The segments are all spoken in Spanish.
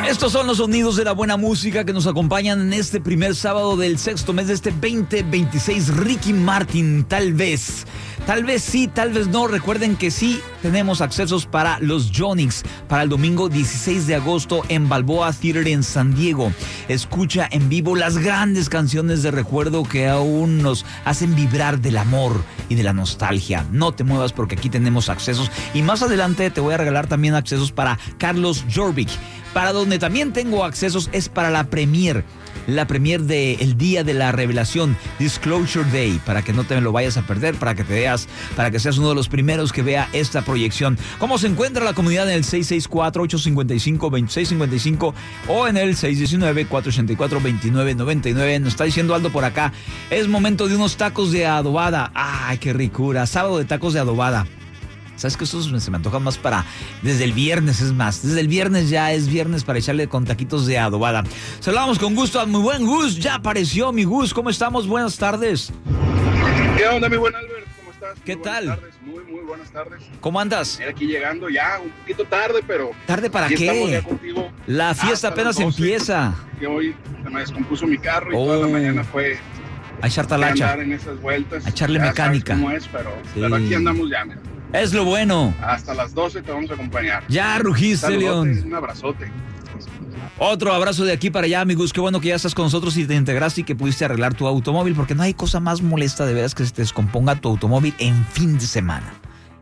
Estos son los sonidos de la buena música que nos acompañan en este primer sábado del sexto mes de este 2026. Ricky Martin, tal vez sí, tal vez no. Recuerden que sí tenemos accesos para los Yonix para el domingo 16 de agosto en Balboa Theater en San Diego. Escucha en vivo las grandes canciones de recuerdo que aún nos hacen vibrar del amor y de la nostalgia. No te muevas porque aquí tenemos accesos y más adelante te voy a regalar también accesos para Carlos Jorvik. Para donde también tengo accesos es para la premier de El Día de la Revelación, Disclosure Day, para que no te lo vayas a perder, para que seas uno de los primeros que vea esta proyección. ¿Cómo se encuentra la comunidad en el 664-855-2655 o en el 619-484-2999? Nos está diciendo Aldo por acá, es momento de unos tacos de adobada. ¡Ay, qué ricura! Sábado de tacos de adobada. ¿Sabes que estos se me antojan más para desde el viernes? Es más, desde el viernes ya es viernes para echarle con taquitos de adobada. Saludamos con gusto a mi buen Gus. Ya apareció mi Gus. ¿Cómo estamos? Buenas tardes. ¿Qué onda, mi buen Albert? ¿Cómo estás? ¿Qué tal? Buenas tardes. Muy buenas tardes. ¿Cómo andas? Aquí llegando ya, un poquito tarde, pero... ¿Tarde para aquí qué? Estamos ya contigo. La fiesta apenas empieza. Que hoy se me descompuso mi carro y toda la mañana fue... A echar talacha. Andar en esas vueltas. A echarle ya mecánica. Sabes cómo es, pero aquí andamos ya, mira. Es lo bueno. Hasta las 12 te vamos a acompañar. Ya rugiste, Saludotes, León. Un abrazote. Otro abrazo de aquí para allá, amigos. Qué bueno que ya estás con nosotros y te integraste y que pudiste arreglar tu automóvil, porque no hay cosa más molesta de veras que se te descomponga tu automóvil en fin de semana.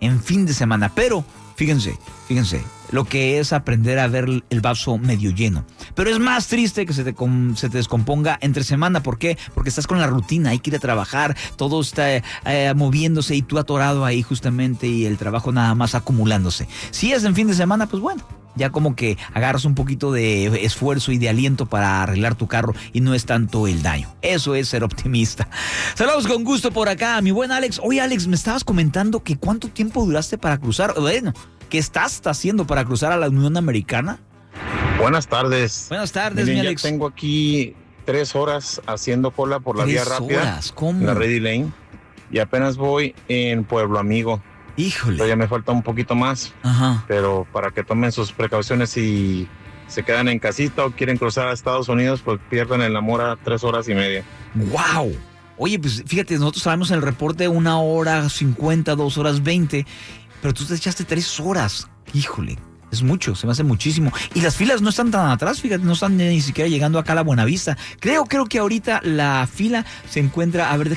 Pero, fíjense, lo que es aprender a ver el vaso medio lleno. Pero es más triste que se te descomponga entre semana. ¿Por qué? Porque estás con la rutina, hay que ir a trabajar, todo está moviéndose y tú atorado ahí justamente y el trabajo nada más acumulándose. Si es en fin de semana, pues bueno, ya como que agarras un poquito de esfuerzo y de aliento para arreglar tu carro y no es tanto el daño. Eso es ser optimista. Saludos con gusto por acá, mi buen Alex. Oye, Alex, me estabas comentando que ¿cuánto tiempo duraste para cruzar? Bueno, ¿qué estás haciendo para cruzar a la Unión Americana? Buenas tardes. Buenas tardes, Miren, mi Alex. Ya tengo aquí 3 horas haciendo cola por la vía rápida. 3 horas, ¿cómo? La Ready Lane. Y apenas voy en Pueblo Amigo. Híjole. Todavía me falta un poquito más. Ajá. Pero para que tomen sus precauciones si se quedan en casita o quieren cruzar a Estados Unidos, pues pierdan el amor a 3 horas y media. ¡Wow! Oye, pues fíjate, nosotros sabemos en el reporte 1 hora 50, 2 horas 20, pero tú te echaste 3 horas. Híjole, es mucho, se me hace muchísimo. Y las filas no están tan atrás, fíjate, no están ni siquiera llegando acá a la Buenavista. Creo que ahorita la fila se encuentra, a ver,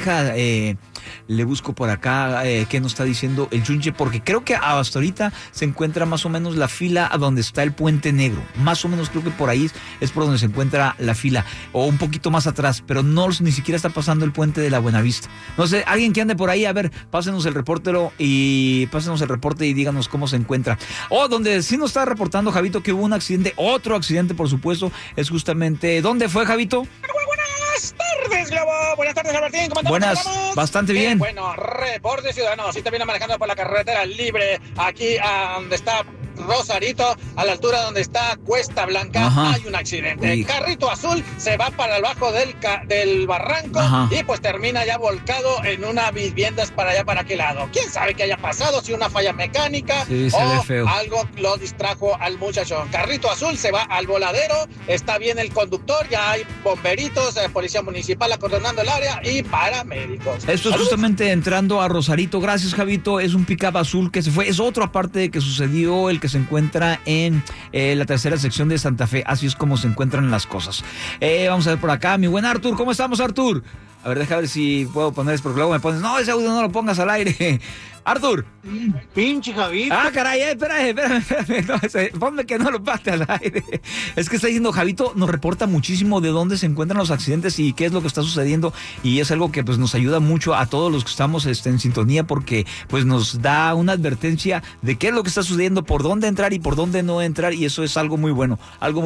le busco por acá qué nos está diciendo el Chunche, porque creo que hasta ahorita se encuentra más o menos la fila a donde está el Puente Negro. Más o menos creo que por ahí es por donde se encuentra la fila, o un poquito más atrás, pero no ni siquiera está pasando el Puente de la Buenavista. No sé, alguien que ande por ahí, a ver, pásenos el reporte y díganos cómo se encuentra. Donde sí nos está reportando Javito que hubo un accidente, otro accidente por supuesto, es justamente, ¿dónde fue, Javito? Buenas tardes, Globo. Buenas tardes, Albertín. ¿Cómo andamos? Buenas, bastante bien. Bueno, reporte ciudadano. Sí, también manejando por la carretera libre, aquí a donde está Rosarito, a la altura donde está Cuesta Blanca. Ajá. Hay un accidente. El carrito azul se va para abajo del barranco. Ajá. Y pues termina ya volcado en una vivienda para allá, para aquel lado. ¿Quién sabe qué haya pasado? Si una falla mecánica o algo lo distrajo al muchacho. Carrito azul se va al voladero. Está bien el conductor. Ya hay bomberitos, policía municipal acordonando el área y paramédicos. Esto es justamente entrando a Rosarito. Gracias, Javito. Es un pick-up azul que se fue. Es otro aparte de que sucedió el que se encuentra en la tercera sección de Santa Fe. Así es como se encuentran las cosas. Vamos a ver por acá, mi buen Artur. ¿Cómo estamos, Artur? A ver, deja ver si puedo poner, porque luego me pones, no, ese audio no lo pongas al aire. Artur. Pinche Javito. Caray, espérame. No, ponme que no lo pate al aire. Es que está diciendo, Javito nos reporta muchísimo de dónde se encuentran los accidentes y qué es lo que está sucediendo. Y es algo que pues nos ayuda mucho a todos los que estamos en sintonía, porque pues nos da una advertencia de qué es lo que está sucediendo, por dónde entrar y por dónde no entrar. Y eso es algo muy bueno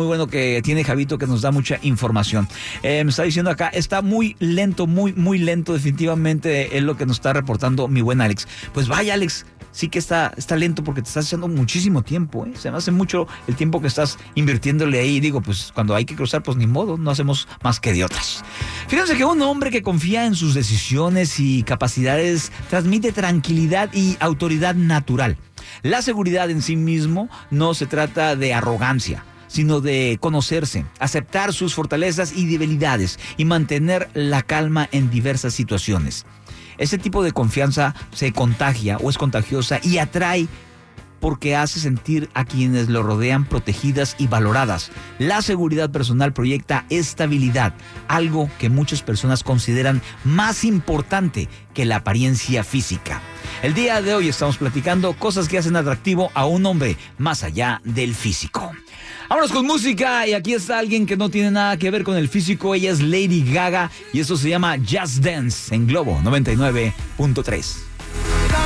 que tiene Javito, que nos da mucha información. Me está diciendo acá, está muy lento, muy lento, definitivamente es lo que nos está reportando mi buen Alex. Pues vaya, Alex, sí que está lento porque te estás haciendo muchísimo tiempo, ¿eh? Se me hace mucho el tiempo que estás invirtiéndole ahí. Digo, pues cuando hay que cruzar, pues ni modo, no hacemos más que de otras. Fíjense que un hombre que confía en sus decisiones y capacidades transmite tranquilidad y autoridad natural. La seguridad en sí mismo no se trata de arrogancia, sino de conocerse, aceptar sus fortalezas y debilidades y mantener la calma en diversas situaciones. Ese tipo de confianza se contagia o es contagiosa y atrae porque hace sentir a quienes lo rodean protegidas y valoradas. La seguridad personal proyecta estabilidad, algo que muchas personas consideran más importante que la apariencia física. El día de hoy estamos platicando cosas que hacen atractivo a un hombre más allá del físico. Vámonos con música y aquí está alguien que no tiene nada que ver con el físico. Ella es Lady Gaga y esto se llama Just Dance en Globo 99.3.